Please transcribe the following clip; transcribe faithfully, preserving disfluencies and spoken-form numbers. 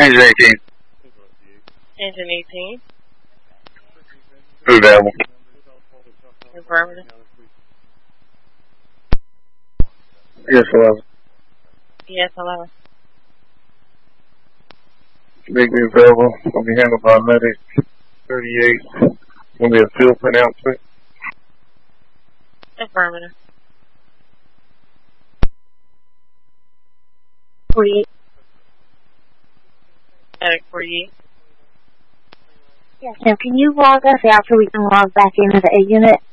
Engine eighteen. Engine eighteen. Available. Affirmative. Yes, eleven. Yes, eleven. Make me available. Will be handled by medic thirty-eight. Will be a field pronouncement. Affirmative. forty-eight. Medic forty-eight. Yes, ma'am. Can you log us out so we can log back into the A unit?